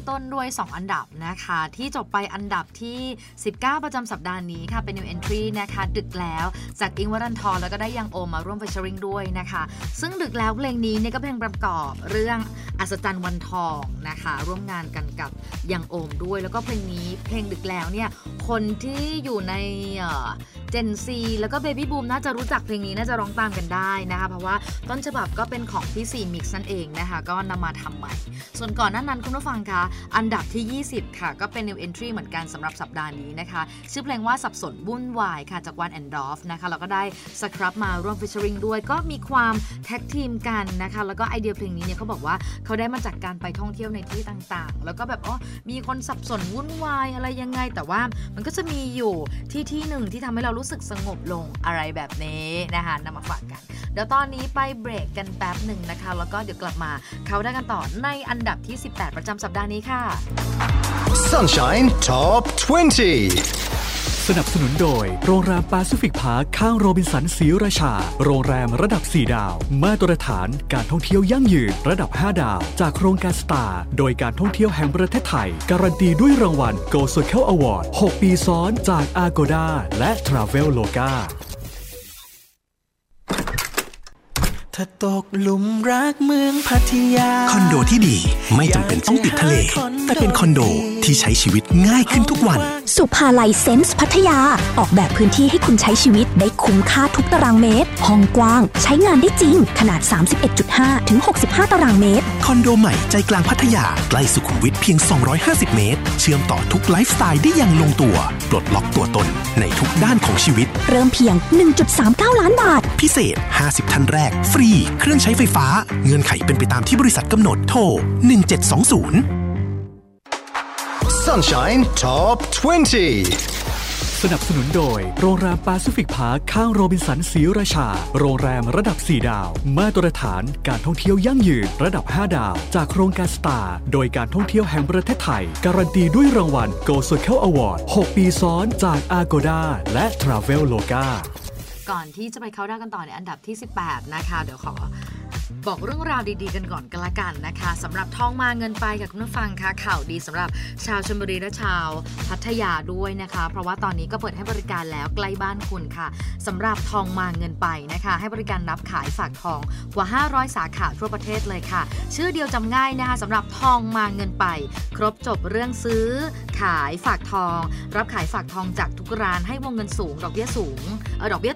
ต้นด้วย2อันดับนะคะที่จบไปอันดับที่19ประจำสัปดาห์นี้ค่ะเป็น New Entry นะคะดึกแล้วจากอิงค์ วรันธรแล้วก็ได้ยังโอมมาร่วม featuring ด้วยนะคะซึ่งดึกแล้วเพลงนี้เนี่ยก็เพลงประกอบเรื่องอัศจรรย์วันทองนะคะร่วมงานกันกับยังโอมด้วยแล้วก็เพลงนี้เพลงดึกแล้วเนี่ยคนที่อยู่ในGen Z แล้วก็ Baby Boom น่าจะรู้จักเพลงนี้น่าจะร้องตามกันได้นะคะเพราะว่าต้นฉบับก็เป็นของพี่4 Mix นั่นเองนะคะก็นำมาทำใหม่ส่วนก่อนหน้านั้นคุณผู้ฟังคะอันดับที่20ค่ะก็เป็น New Entry เหมือนกันสำหรับสัปดาห์นี้นะคะชื่อเพลงว่าสับสนวุ่นวายค่ะจาก One and Dolph นะคะแล้วก็ได้สครับมาร่วม featuring ด้วยก็มีความแท็กทีมกันนะคะแล้วก็ไอเดียเพลงนี้เนี่ยเขาบอกว่าเขาได้มาจากการไปท่องเที่ยวในที่ต่างๆแล้วก็แบบมีคนสับสนวุ่นวายอะไรยังไงแต่ว่ามันก็จะมีอยู่ที่หนึ่งที่ทำให้เรารู้สึกสงบลงอะไรแบบนี้นะคะนำมาฝากกันเดี๋ยวตอนนี้ไปเบรกกันแป๊บหนึ่งนะคะแล้วก็เดี๋ยวกลับมาเขาได้กันต่อในอันดับที่18ประจำสัปดาห์นี้ค่ะ Sunshine Top 20 สนับสนุนโดยโรงแรมแปซิฟิกพาร์คข้างโรบินสันศรีราชาโรงแรมระดับ4ดาวมาตรฐานการท่องเที่ยวยั่งยืนระดับ5ดาวจากโครงการสตาร์โดยการท่องเที่ยวแห่งประเทศไทยการันตีด้วยรางวัล Go Circle Award 6 ปีซ้อนจาก Agoda และ Traveloka ถ้าตกหลุมรักเมืองพัทยาคอนโดที่ดีไม่จำเป็นต้องติดทะเลแต่เป็นคอนโดที่ใช้ชีวิตง่ายขึ้นทุกวันสุภาลัยเซนส์พัทยาออกแบบพื้นที่ให้คุณใช้ชีวิตได้คุ้มค่าทุกตารางเมตรห้องกว้างใช้งานได้จริงขนาด 31.5 ถึง 65 ตารางเมตรคอนโดใหม่ใจกลางพัทยาใกล้สุขุมวิทเพียง250เมตรเชื่อมต่อทุกไลฟ์สไตล์ได้อย่างลงตัวปลดล็อกตัวตนในทุกด้านของชีวิตเริ่มเพียง 1.39 ล้านบาทพิเศษ50ท่านแรกฟรีเครื่องใช้ไฟฟ้าเงื่อนไขเป็นไปตามที่บริษัทกำหนดโทร1720 Sunshine Top 20 สนับสนุนโดยโรงแรมแปซิฟิกพาร์คข้างโรบินสันศรีราชาโรงแรมระดับ4ดาวมาตรฐานการท่องเที่ยวยั่งยืนระดับ5ดาวจากโครงการสตาร์โดยการท่องเที่ยวแห่งประเทศไทยการันตีด้วยรางวัล Go Circle Award 6 ปีซ้อนจาก Agoda และ Traveloka ก่อนที่จะไปเข้าได้กันต่อในอันดับที่18นะคะเดี๋ยวขอบอกเรื่องราวดีๆกันก่อนกันละกันนะคะสำหรับทองมาเงินไปกับคุณผู้ฟังค่ะข่าวดีสำหรับชาวชลบุรีและชาวพัทยาด้วยนะคะเพราะว่าตอนนี้ก็เปิดให้บริการแล้วใกล้บ้านคุณค่ะสำหรับทองมาเงินไปนะคะให้บริการรับขายฝากทองกว่า500สาขาทั่วประเทศเลยค่ะชื่อเดียวจำง่ายนะคะสำหรับทองมาเงินไปครบจบเรื่องซื้อขายฝากทองรับขายฝากทองจากทุกร้านให้วงเงินสูงดอกเบี้ยสูงดอกเบี้ย